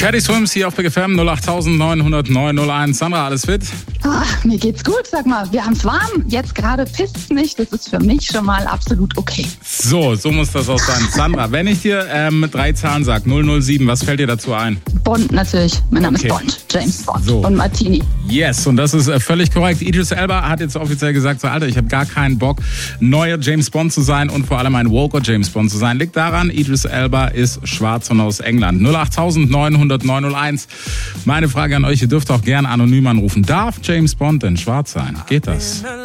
Teddy Swims hier auf Big FM 08900 901. Sandra, alles fit? Mir geht's gut, sag mal. Wir haben's warm. Jetzt gerade pisst's nicht. Das ist für mich schon mal absolut okay. So muss das auch sein. Sandra, wenn ich dir 3 Zahlen sag, 007, was fällt dir dazu ein? Bond natürlich. Mein Name ist Bond. James Bond. So. Und Martini. Yes, und das ist völlig korrekt. Idris Elba hat jetzt offiziell gesagt, so Alter, ich habe gar keinen Bock, neuer James Bond zu sein und vor allem ein woker James Bond zu sein. Liegt daran, Idris Elba ist schwarz und aus England. 08900 901. Meine Frage an euch, ihr dürft auch gerne anonym anrufen. Darf James Bond denn schwarz sein? Geht das?